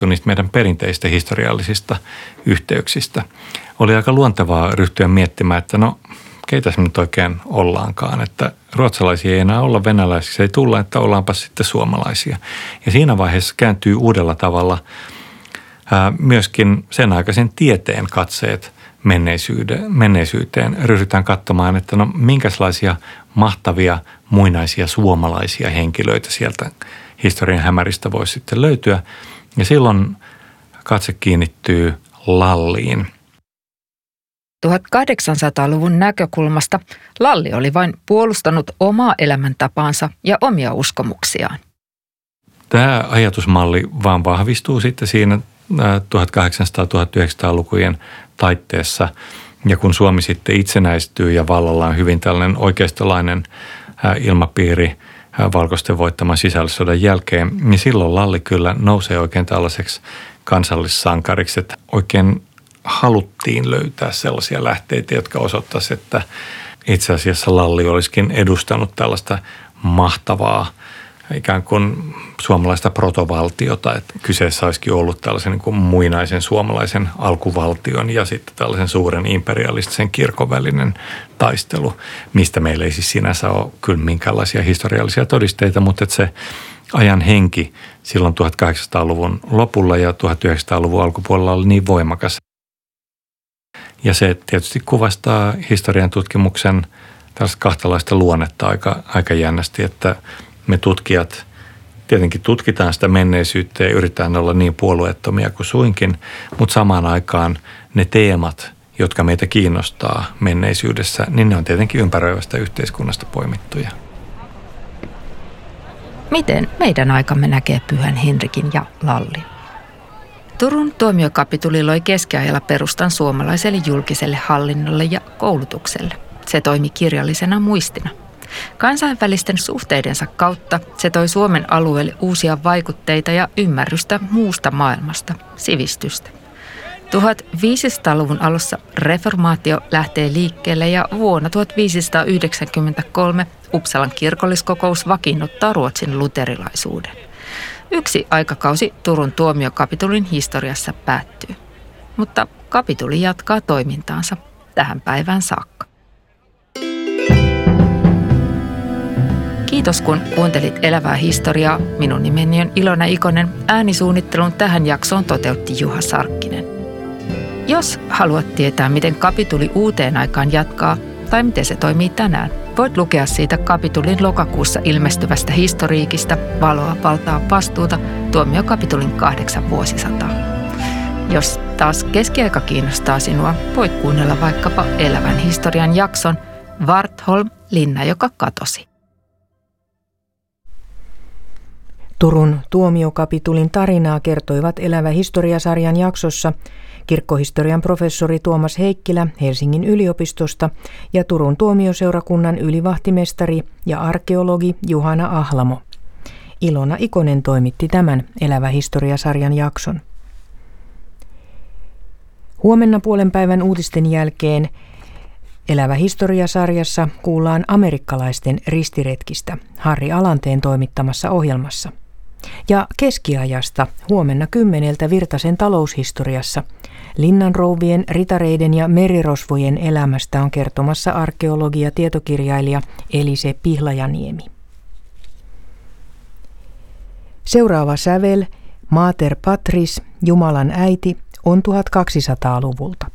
niistä meidän perinteistä historiallisista yhteyksistä. Oli aika luontevaa ryhtyä miettimään, että no keitä se nyt oikein ollaankaan, että ruotsalaisia ei enää olla, venäläisiksi ei tulla, että ollaanpa sitten suomalaisia. Ja siinä vaiheessa kääntyy uudella tavalla myöskin sen aikaisen tieteen katseet menneisyyteen. Ryhdytään katsomaan, että no minkälaisia mahtavia muinaisia suomalaisia henkilöitä sieltä historian hämäristä voisi sitten löytyä. Ja silloin katse kiinnittyy Lalliin. 1800-luvun näkökulmasta Lalli oli vain puolustanut omaa elämäntapaansa ja omia uskomuksiaan. Tämä ajatusmalli vaan vahvistuu sitten siinä 1800-1900-lukujen taitteessa. Ja kun Suomi sitten itsenäistyy ja vallalla on hyvin tällainen oikeistolainen ilmapiiri valkoisten voittaman sisällissodan jälkeen, niin silloin Lalli kyllä nousee oikein tällaiseksi kansallissankariksi, että oikein haluttiin löytää sellaisia lähteitä, jotka osoittaisivat, että itse asiassa Lalli olisikin edustanut tällaista mahtavaa ikään kuin suomalaista protovaltiota, että kyseessä olisikin ollut tällaisen niin kuin muinaisen suomalaisen alkuvaltion ja sitten tällaisen suuren imperialistisen kirkon välinen taistelu, mistä meillä ei siis sinänsä ole kyllä minkäänlaisia historiallisia todisteita, mutta että se ajan henki silloin 1800-luvun lopulla ja 1900-luvun alkupuolella oli niin voimakas. Ja se tietysti kuvastaa historian tutkimuksen tällaista kahtalaista luonnetta aika jännästi, että me tutkijat tietenkin tutkitaan sitä menneisyyttä ja yritetään olla niin puolueettomia kuin suinkin, mutta samaan aikaan ne teemat, jotka meitä kiinnostaa menneisyydessä, niin ne on tietenkin ympäröivästä yhteiskunnasta poimittuja. Miten meidän aikamme näkee Pyhän Henrikin ja Lallin? Turun tuomiokapituli loi keskiajalla perustan suomalaiselle julkiselle hallinnolle ja koulutukselle. Se toimi kirjallisena muistina. Kansainvälisten suhteidensa kautta se toi Suomen alueelle uusia vaikutteita ja ymmärrystä muusta maailmasta, sivistystä. 1500-luvun alussa reformaatio lähtee liikkeelle ja vuonna 1593 Uppsalan kirkolliskokous vakiinnuttaa Ruotsin luterilaisuuden. Yksi aikakausi Turun tuomiokapitulin historiassa päättyy, mutta kapituli jatkaa toimintaansa tähän päivään saakka. Kiitos kun kuuntelit Elävää historiaa. Minun nimeni on Ilona Ikonen. Äänisuunnittelun tähän jaksoon toteutti Juha Sarkkinen. Jos haluat tietää, miten kapituli uuteen aikaan jatkaa tai miten se toimii tänään, voit lukea siitä kapitulin lokakuussa ilmestyvästä historiikista Valoa, valtaa, vastuuta tuomiokapitulin 8 vuosisataa. Jos taas keskiaika kiinnostaa sinua, voit kuunnella vaikkapa Elävän historian jakson Wartholm, linna, joka katosi. Turun tuomiokapitulin tarinaa kertoivat Elävä historiasarjan jaksossa kirkkohistorian professori Tuomas Heikkilä Helsingin yliopistosta ja Turun tuomioseurakunnan ylivahtimestari ja arkeologi Juhana Ahlamo. Ilona Ikonen toimitti tämän Elävä historiasarjan jakson. Huomenna puolen päivän uutisten jälkeen Elävä historiasarjassa kuullaan amerikkalaisten ristiretkistä Harri Alanteen toimittamassa ohjelmassa. Ja keskiajasta huomenna 10 Virtasen taloushistoriassa linnanrouvien, ritareiden ja merirosvojen elämästä on kertomassa arkeologi ja tietokirjailija Elise Pihlajaniemi. Seuraava sävel, Mater Patris, Jumalan äiti, on 1200-luvulta.